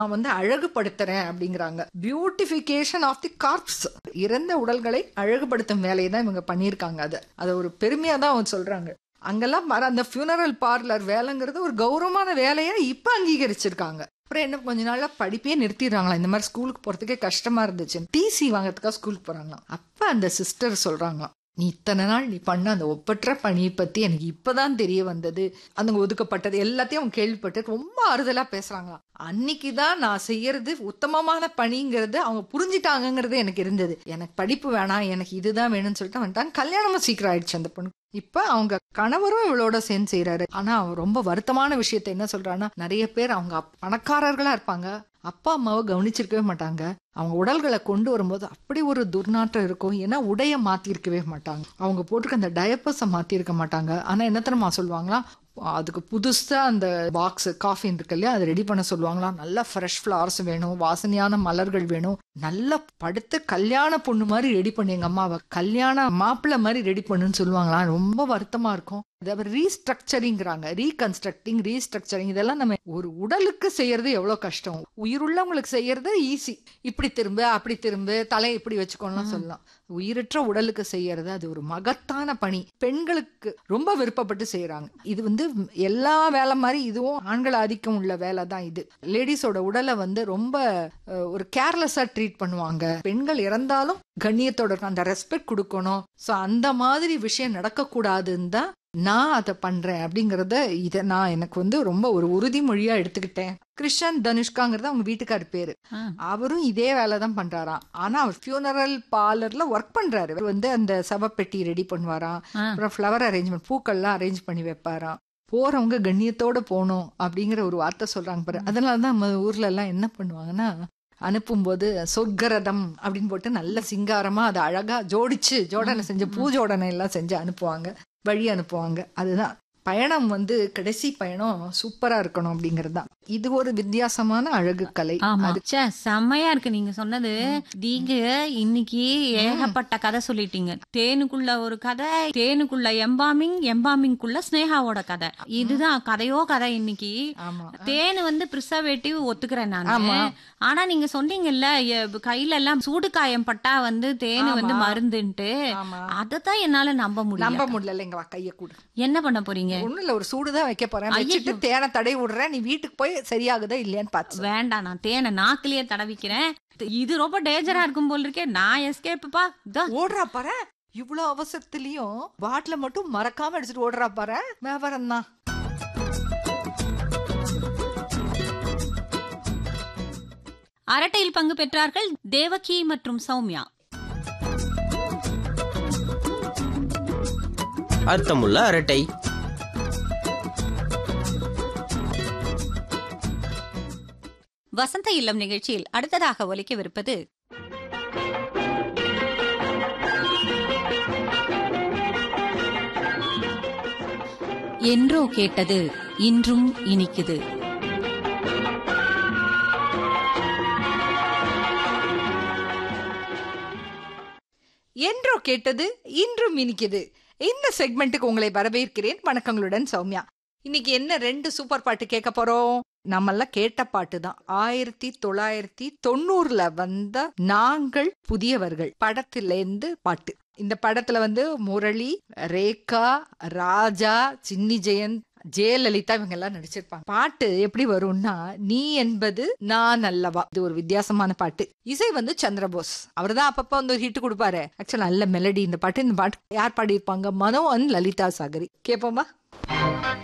நான் வந்து அழகுபடுத்துறேன் அப்படிங்கிறாங்க. பியூட்டிஃபிகேஷன் ஆஃப் தி கார்ப்ஸ், இறந்த உடல்களை அழகுபடுத்தும் வேலையை தான் இவங்க பண்ணியிருக்காங்க. அதை ஒரு பெருமையா தான் அவங்க சொல்றாங்க. அங்கெல்லாம் அந்த ஃபியூனரல் பார்லர் வேலைங்கிறது ஒரு கௌரவமான வேலையா இப்ப அங்கீகரிச்சிருக்காங்க. அப்புறம் என்ன கொஞ்ச நாள்ல படிப்பே நிறுத்திடுறாங்களா. இந்த மாதிரி ஸ்கூலுக்கு போறதுக்கே கஷ்டமா இருந்துச்சு, டிசி வாங்கறதுக்காக ஸ்கூலுக்கு போறாங்களாம். அப்ப அந்த சிஸ்டர் சொல்றாங்களாம், நீ இத்தனை நாள் நீ பண்ண அந்த ஒப்பற்ற பணியை பத்தி எனக்கு இப்பதான் தெரிய வந்தது, அந்த ஒதுக்கப்பட்டது எல்லாத்தையும் அவங்க கேள்விப்பட்டு ரொம்ப ஆறுதலா பேசுறாங்களாம். அன்னைக்குதான் நான் செய்யறது உத்தமமான பணிங்கிறது அவங்க புரிஞ்சுட்டாங்கிறது எனக்கு இருந்தது. எனக்கு படிப்பு வேணாம், எனக்கு இதுதான் வேணும்னு சொல்லிட்டு வந்துட்டாங்க. கல்யாணமும் சீக்கிரம் ஆயிடுச்சு அந்த பொண்ணு. இப்ப அவங்க கணவரும் இவளோட சேர்ந்து செய்யறாரு. ஆனா ரொம்ப வருத்தமான விஷயத்த என்ன சொல்றான்னா, நிறைய பேர் அவங்க பணக்காரர்களா இருப்பாங்க, அப்பா அம்மாவை கவனிச்சிருக்கவே மாட்டாங்க. அவங்க உடல்களை கொண்டு வரும்போது அப்படி ஒரு துர்நாற்றம் இருக்கும். ஏன்னா உடைய மாத்திருக்கவே மாட்டாங்க, அவங்க போட்டிருக்க அந்த டயப்பர்ஸை மாத்திருக்க மாட்டாங்க. ஆனா என்ன தெரியுமா சொல்லுவாங்களா, அதுக்கு புதுசா அந்த பாக்ஸ் காஃபின் இருக்கு இல்லையா, அதை ரெடி பண்ண சொல்லுவாங்களாம். நல்லா ஃப்ரெஷ் ஃப்ளவர்ஸ் வேணும், வாசனையான மலர்கள் வேணும், நல்லா படுத்து கல்யாண பொண்ணு மாதிரி ரெடி பண்ணி எங்க அம்மாவை கல்யாண மாப்பிள்ளை மாதிரி ரெடி பண்ணுன்னு சொல்லுவாங்களாம். ரொம்ப வருத்தமா இருக்கும். ரீஸ்ட்ரக்சரிங்கிறாங்க, ரீகன்ஸ்ட்ரக்டிங், ரீஸ்ட்ரக்சரிங். இதெல்லாம் நம்ம ஒரு உடலுக்கு செய்யறது எவ்வளவு கஷ்டம், உயிருள்ளவங்களுக்கு செய்யறது ஈஸி. இப்படி திரும்ப அப்படி திரும்ப தலையை இப்படி வச்சுக்கோலாம் சொல்லலாம். உயிரற்ற உடலுக்கு செய்யறது அது ஒரு மகத்தான பணி. பெண்களுக்கு ரொம்ப விருப்பப்பட்டு செய்யறாங்க. இது வந்து எல்லா வேலை மாதிரி இதுவும் ஆண்கள் ஆதிக்கம் உள்ள வேலை தான். இது லேடிஸோட உடலை வந்து ரொம்ப ஒரு கேர்லெஸ்ஸா ட்ரீட் பண்ணுவாங்க. பெண்கள் இறந்தாலும் கண்ணியத்தோட அந்த ரெஸ்பெக்ட் கொடுக்கணும். சோ அந்த மாதிரி விஷயம் நடக்க கூடாதுன்னு தான் நான் அதை பண்றேன் அப்படிங்கறத இத நான் எனக்கு வந்து ரொம்ப ஒரு உறுதிமொழியா எடுத்துக்கிட்டேன். கிருஷ்ணன் தனுஷ்காங்கிறது அவங்க வீட்டுக்காரு பேரு. அவரும் இதே வேலைதான் பண்றாராம். ஆனா அவர் ஃபியூனரல் பார்லர்ல ஒர்க் பண்றாரு. வந்து அந்த சவப்பெட்டி ரெடி பண்ணுவாராம், அப்புறம் ஃபிளவர் அரேஞ்ச்மெண்ட், பூக்கள்லாம் அரேஞ்ச் பண்ணி வைப்பாராம். போறவங்க கண்ணியத்தோட போகணும் அப்படிங்கிற ஒரு வார்த்தை சொல்றாங்க பாரு. அதனாலதான் நம்ம ஊர்ல எல்லாம் என்ன பண்ணுவாங்கன்னா, அனுப்பும்போது சொர்க்கரதம் அப்படின்னு போட்டு நல்ல சிங்காரமா அதை அழகா ஜோடிச்சு ஜோடனை செஞ்சு பூ ஜோடனை எல்லாம் செஞ்சு அனுப்புவாங்க, வழி அனுப்புவாங்க. அதுதான் பயணம் வந்து கடைசி பயணம் சூப்பரா இருக்கணும் அப்படிங்கிறது தான். இது ஒரு வித்தியாசமான அழகு கலை. செம்மையா இருக்கு நீங்க சொன்னது. நீங்க இன்னைக்கு ஏகப்பட்ட கதை சொல்லிட்டீங்க. தேனுக்குள்ள ஒரு கதை, தேனுக்குள்ள எம்பாமிங், எம்பாமிங்குள்ள ஸ்னேகாவோட கதை. இதுதான் கதையோ கதை இன்னைக்கு. தேனு வந்து பிரிசர்வேட்டிவ் ஒத்துக்கிறேன் நான். ஆனா நீங்க சொன்னீங்கல்ல, கையில எல்லாம் சூடு காயம் பட்டா வந்து தேனு வந்து மருந்துன்ட்டு, அதத்தான் என்னால நம்ப முடியல. எங்க கைய கூட என்ன பண்ண போறீங்க? ஒண்ணும் இல்ல, ஒரு சூடுதான் வைக்க போறேன். வச்சுட்டு தேனை தடவி விடுறேன், நீ வீட்டுக்கு போய் சரியாகுதா இல்லையான்னு பாத்து. வேண்டாம், நான் தேனை நாக்கிலேயே தடவிக்கிறேன். இது ரொம்ப டேஞ்சரா இருக்கும் போல இருக்கே. நான் எஸ்கேப்பா ஓடுறா பாரு. இவ்வளவு அவசரத்திலயும் பாட்டில மட்டும் மறக்காம எடுத்துட்டு ஓடுறா பாரு. வியாபாரம் தான். அரட்டையில் பங்கு பெற்றார்கள் தேவகி மற்றும் சௌமியா. அர்த்தமுள்ள அரட்டை. வசந்த இல்லம் நிகழ்ச்சியில் அடுத்ததாக ஒலிக்கவிருப்பது என்றோ கேட்டது இன்றும் இனிக்குது. என்றோ கேட்டது இன்றும் இனிக்குது. இந்த செக்மெண்ட்டுக்கு உங்களை வரவேற்கிறேன். வணக்கங்களுடன் சௌமியா. இன்னைக்கு என்ன 2 சூப்பர் பாட்டு கேட்க போறோம். நம்மெல்லாம் கேட்ட பாட்டு தான். 1990 வந்த நாங்கள் புதியவர்கள் படத்திலேருந்து பாட்டு. இந்த படத்துல வந்து முரளி, ரேகா, ராஜா, சின்னி ஜெயந்த், ஜெயலலிதா இவங்க எல்லாம் நடிச்சிருப்பாங்க. பாட்டு எப்படி வரும்னா, நீ என்பது நான் அல்லவா. இது ஒரு வித்தியாசமான பாட்டு. இசை வந்து சந்திரபோஸ். அவர் தான் அப்பப்ப வந்து ஒரு ஹிட் கொடுப்பாரு. ஆக்சுவலா நல்ல மெலடி இந்த பாட்டு. இந்த பாட்டு யார் பாடியிருப்பாங்க? மனோ அண்ட் லலிதா சாகரி. கேப்போமா?